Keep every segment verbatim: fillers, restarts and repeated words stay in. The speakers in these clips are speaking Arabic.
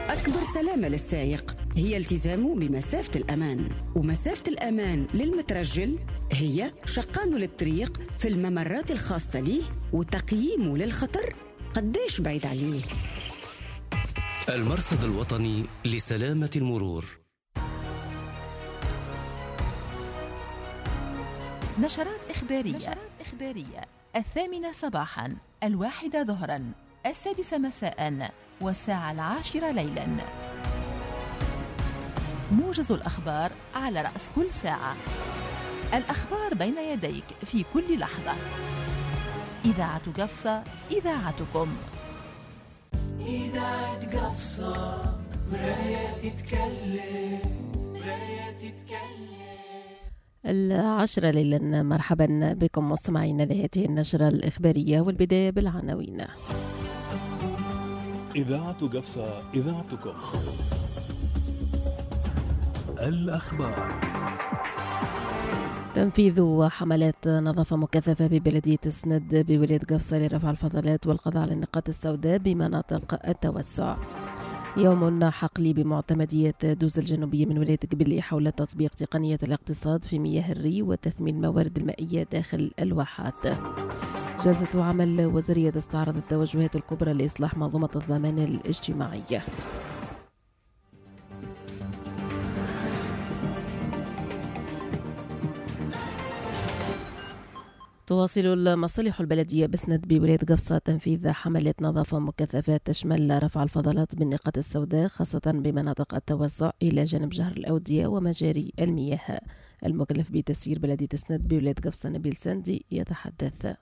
أكبر سلامة للسائق هي التزامه بمسافة الأمان، ومسافة الأمان للمترجل هي شقانه للطريق في الممرات الخاصة ليه وتقييمه للخطر قديش بعيد عليه. المرصد الوطني لسلامة المرور. نشرات إخبارية. نشرات إخبارية الثامنة صباحاً، الواحدة ظهراً، السادسة مساءً، والساعة العاشرة ليلاً. موجز الأخبار على رأس كل ساعة. الأخبار بين يديك في كل لحظة. إذاعة قفصة، إذاعتكم. إذاعة قفصة، مراية تتكلم، مراية تتكلم. العشرة ليلا، مرحبا بكم مستمعينا لهذه النشرة الإخبارية، والبداية بالعناوين. إذاعة قفصة، إذاعتكم. الأخبار. تنفيذ حملات نظافة مكثفة ببلدية سند بولاية قفصة لرفع الفضلات والقضاء على النقاط السوداء بمناطق التوسع. يوم حقلي بمعتمدية دوز الجنوبية من ولاية قبلي حول تطبيق تقنية الاقتصاد في مياه الري وتثمين الموارد المائية داخل الواحات. جلسة عمل وزارية تستعرض التوجهات الكبرى لإصلاح منظومة الضمان الاجتماعي. تواصل المصالح البلدية بسند بولاية قفصة تنفيذ حملات نظافة مكثفة تشمل رفع الفضلات بالنقاط السوداء خاصة بمناطق التوسع إلى جانب جهر الأودية ومجاري المياه. المكلف بتسيير بلدية سند بولاية قفصة نبيل سندي يتحدث.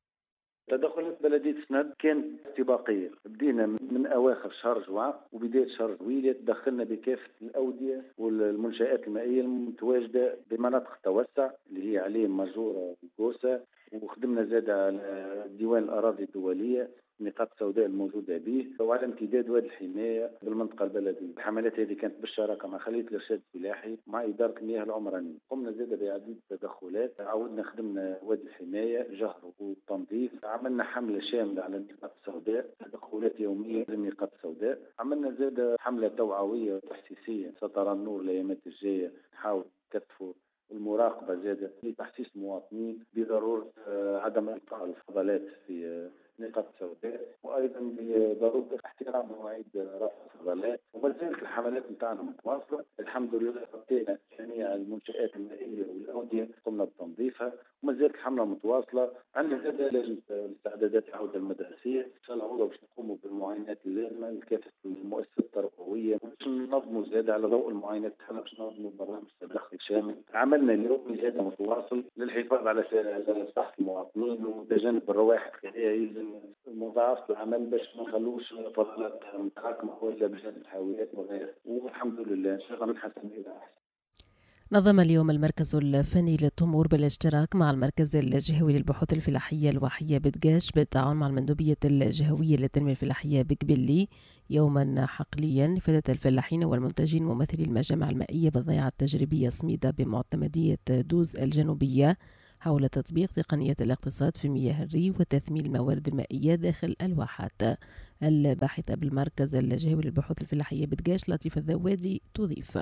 تدخلات بلدية سند كانت استباقية، بدينا من أواخر شهر جوان وبداية شهر جويلية دخلنا بكافة الأودية والمنشآت المائية المتواجدة بمناطق التوسع اللي هي عليه مجورة وكوسة، وخدمنا زاد على ديوان الأراضي الدولية نقاط سوداء الموجودة به، وعلى امتداد وادي الحماية بالمنطقة البلدية. الحملات هذه كانت بالشراكة مع خلية الإرشاد الفلاحي مع إدارة المياه العمرانية. قمنا زاد بعديد التدخلات، عودنا خدمنا وادي الحماية جهر وتنظيف، عملنا حملة شاملة على النقاط السوداء، تدخلات يومية للنقاط السوداء. عملنا زاد حملة توعوية وتحسيسية سترى النور الأيامات الجاية، نحاول كتفوا المراقبة زاد لتحسيس المواطنين بضرورة عدم إلقاء الفضلات في نقاط سوداء، وايضا بضروره احترام مواعيد رفع الفضلات. وما زالت الحملات نتاعنا متواصله، الحمد لله غطينا جميع المنشآت المائيه والاوديه قمنا بتنظيفها، وما زالت الحمله متواصله. عندنا زاد لجنه الاستعدادات العوده المدرسيه ان شاء الله عوده باش نقوموا بالمعاينات اللازمه لكافه المؤسسات التربويه، باش ننظموا زاد على ضوء المعاينات تاعنا باش ننظموا برنامج تدخل شامل. عملنا اليوم زاد متواصل للحفاظ على صحه المواطنين وتجنب الروائح الخبيثه، مضاعفة العمل باش ما نخلوش فضلات متراكمة ولا بجانب الحاويات وغيره، والحمد لله ان شاء الله نحسن الى احسن. نظم اليوم المركز الفني للتمور بالاشتراك مع المركز الجهوي للبحوث الفلاحية الواحية بدقاش بالتعاون مع المندوبية الجهوية للتنمية الفلاحية بقبلي يوما حقليا لفائدة الفلاحين والمنتجين ممثلي المجامع المائية بالضيعة التجريبية سميدة بمعتمدية دوز الجنوبية حول تطبيق تقنية الاقتصاد في مياه الري وتثمين الموارد المائية داخل الواحات. الباحثة بالمركز الجهوي للبحوث الفلاحية بدقاش لطيفة الذوادي تضيف.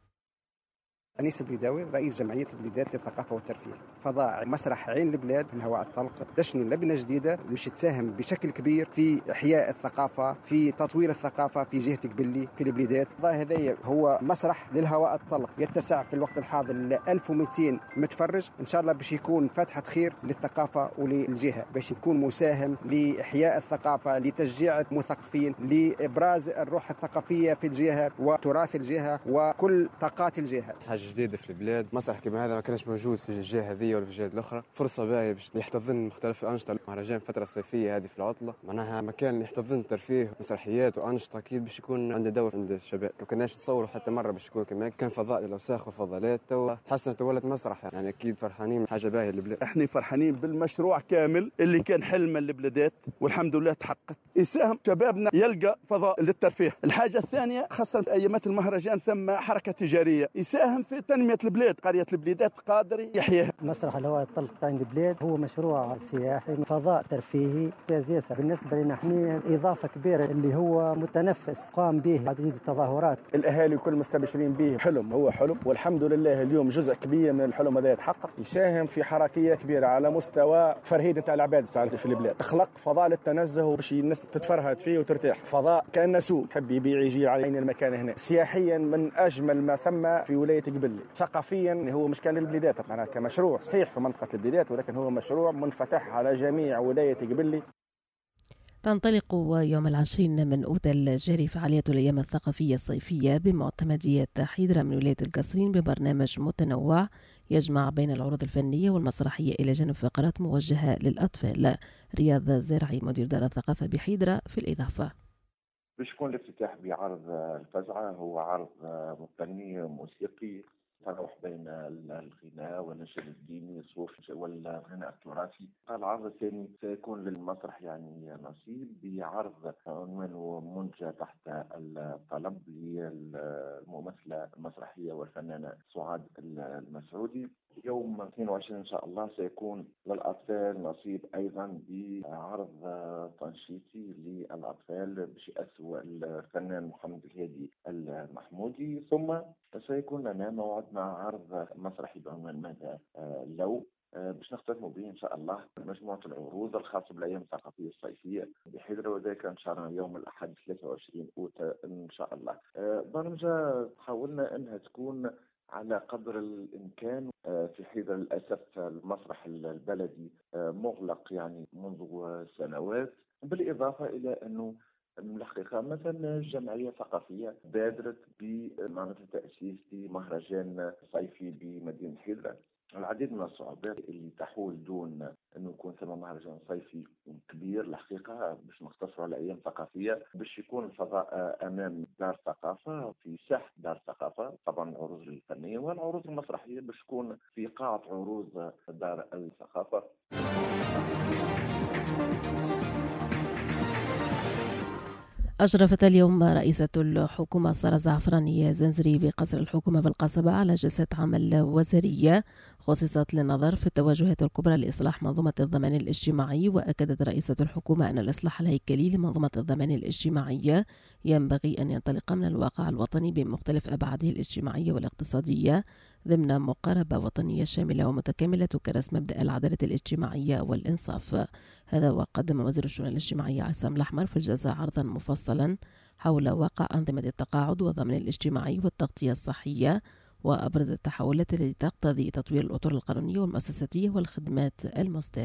أنيس البيداوي رئيس جمعية البلدات للثقافة والترفيه. فضاء مسرح عين البلاد في الهواء الطلق تشنو لبنة جديدة مش تساهم بشكل كبير في إحياء الثقافة، في تطوير الثقافة في جهة قبلي في البلدات. الفضاء هذا هو مسرح للهواء الطلق يتسع في الوقت الحاضر ل ألف ومئتين متفرج، إن شاء الله باش يكون فتحة خير للثقافة وللجهة، باش يكون مساهم لإحياء الثقافة، لتشجيع المثقفين، لإبراز الروح الثقافية في الجهة وتراث الجهة وكل طاقات الجهة. جديدة في البلاد، مسرح كما هذا ما كانش موجود في الجهة هذه ولا في الجهات الأخرى، فرصة باهية باش يحتضن مختلف الأنشطة. مهرجان الفترة الصيفية هذه في العطلة معناها مكان يحتضن ترفيه مسرحيات وأنشطة، أكيد باش يكون عنده دور عند الشباب. ما كناش نتصوروا حتى مرة باش يكون كما كان فضاء للأوساخ والفضلات، تو حسنت ولت مسرح، يعني أكيد فرحانين، حاجة باهية للبلاد. احنا فرحانين بالمشروع كامل اللي كان حلم البلادات والحمد لله تحقق. يساهم شبابنا يلقى فضاء للترفيه. الحاجة الثانية خاصة في أيامات المهرجان ثم حركة تجارية، يساهم في تنميه البلاد، قريه البليدات قادر يحياها. مسرح الهواء الطلق تاع البلاد هو مشروع سياحي فضاء ترفيهي ممتاز بالنسبه لنا احنا، اضافه كبيره اللي هو متنفس قام به عديد التظاهرات. الاهالي كل مستبشرين به، حلم هو حلم، والحمد لله اليوم جزء كبير من الحلم هذا يتحقق، يساهم في حركيه كبيره على مستوى تفرهيد نتاع العباد في البلاد، تخلق فضاء للتنزه وباش الناس تتفرهد فيه وترتاح، فضاء كان سوق يحب يبيع يجي على عين المكان هنا، سياحيا من اجمل ما ثم في ولايه قبلي، ثقافيا هو مش كان البليدات معناها كمشروع صحيح في منطقه البليدات، ولكن هو مشروع منفتح على جميع ولايه قبلي. تنطلق يوم العشرين من أوت الجاري فعالية الأيام الثقافية الصيفية بمعتمدية حيدرة من ولاية القصرين ببرنامج متنوع يجمع بين العروض الفنية والمسرحية إلى جانب فقرات موجهة للأطفال. رياض زارعي مدير دار الثقافة بحيدرة في الإضافة. باش يكون الافتتاح بعرض الفزعة، هو عرض فني موسيقي تراوح بين الغناء والنشيد الديني الصوفي والغناء التراثي. العرض الثاني سيكون للمسرح يعني نصيب بعرض عنوانه منجى تحت الطلب للممثلة المسرحية والفنانة سعاد المسعودي. يوم اثنين وعشرين إن شاء الله سيكون للأطفال نصيب أيضا بعرض تنشيطي للأطفال بشأسه الفنان محمد الهادي المحمودي. ثم سيكون لنا موعد مع عرض مسرحي بعنوان ماذا لو، باش نختتموا به إن شاء الله مجموعة العروض الخاصة بالأيام الثقافية الصيفية بحيدرة، وذلك إن شاء الله يوم الأحد ثلاثة وعشرين أوت إن شاء الله. برمجة حاولنا أنها تكون على قدر الإمكان في حيدرة. للأسف المسرح البلدي مغلق يعني منذ سنوات، بالإضافة إلى أنه الحقيقة مثلا الجمعية الثقافية بادرت بمعنى تأسيس مهرجان صيفي بمدينة حيدرة. العديد من الصعوبات اللي تحول دون أنه يكون ثم مهرجان صيفي كبير الحقيقة باش نختصروا على أيام ثقافية، باش يكون الفضاء أمام دار الثقافة في ساحة دار الثقافة، طبعا العروض الفنية والعروض المسرحية باش تكون في قاعة عروض دار الثقافة. أشرفت اليوم رئيسة الحكومة سارة زعفراني زنزري بقصر الحكومة بالقصبة على جلسة عمل وزارية خصصت للنظر في التوجهات الكبرى لإصلاح منظومة الضمان الاجتماعي. وأكدت رئيسة الحكومة أن الإصلاح الهيكلي لمنظومة الضمان الاجتماعية ينبغي أن ينطلق من الواقع الوطني بمختلف أبعاده الاجتماعية والاقتصادية ضمن مقاربة وطنية شاملة ومتكاملة تكرس مبدأ العدالة الاجتماعية والإنصاف. هذا وقدم وزير الشؤون الاجتماعية عصام الأحمر في الجلسة عرضا مفصلا حول واقع أنظمة التقاعد والضمان الاجتماعي والتغطية الصحية وأبرز التحولات التي تقتضي تطوير الأطر القانونية والمؤسساتية والخدمات المستات.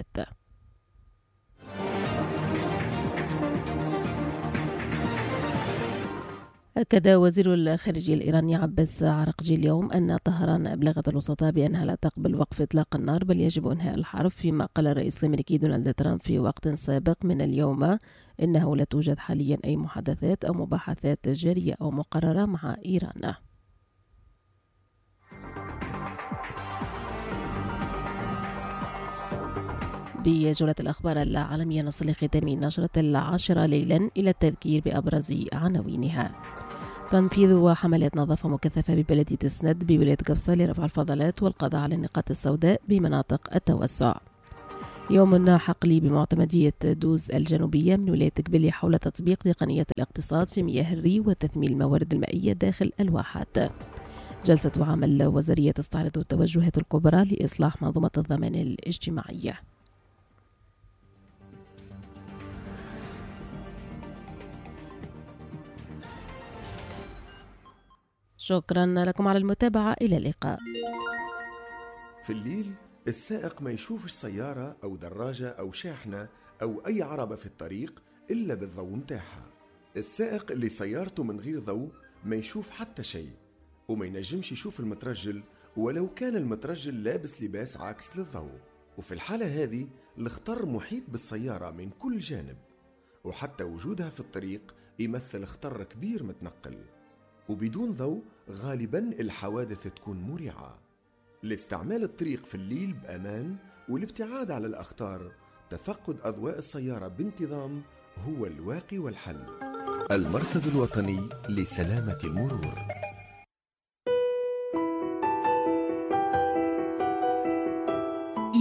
أكد وزير الخارجية الإيراني عباس عرقجي اليوم أن طهران أبلغت الوسطاء بأنها لا تقبل وقف إطلاق النار بل يجب إنهاء الحرب، فيما قال الرئيس الأمريكي دونالد ترامب في وقت سابق من اليوم إنه لا توجد حاليا أي محادثات أو مباحثات جارية أو مقررة مع إيران. بجولة الأخبار العالمية نصل لختام نشرة العاشرة ليلا إلى التذكير بأبرز عناوينها. تنفيذ حملات نظافة مكثفة ببلدية سند بولاية قفصة لرفع الفضلات والقضاء على النقاط السوداء بمناطق التوسع. يوم حقلي بمعتمدية دوز الجنوبية من ولاية قبلي حول تطبيق تقنية الاقتصاد في مياه الري وتثمين الموارد المائية داخل الواحات. جلسة عمل وزارية تستعرض التوجهات الكبرى لإصلاح منظومة الضمان الاجتماعية. شكرا لكم على المتابعة، إلى اللقاء. في الليل السائق ما يشوفش سيارة أو دراجة أو شاحنة أو أي عربة في الطريق إلا بالضوء متاعها. السائق اللي سيارته من غير ضوء ما يشوف حتى شيء، وما ينجمش يشوف المترجل ولو كان المترجل لابس لباس عاكس للضوء. وفي الحالة هذه الخطر محيط بالسيارة من كل جانب، وحتى وجودها في الطريق يمثل خطر كبير متنقل. وبدون ضوء غالبا الحوادث تكون مريعة. لاستعمال الطريق في الليل بأمان والابتعاد على الأخطار، تفقد أضواء السيارة بانتظام هو الواقي والحل. المرصد الوطني لسلامة المرور.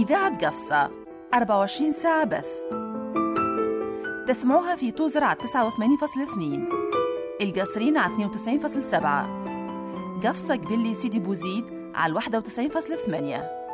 إذاعة قفصة أربعة وعشرين ساعة بث. تسمعوها في توزر على تسعة وثمانين فاصلة اثنين، القصرين على اثنين وتسعين فاصلة سبعة، قفصة قبلي سيدي بوزيد على واحد وتسعين فاصلة ثمانية.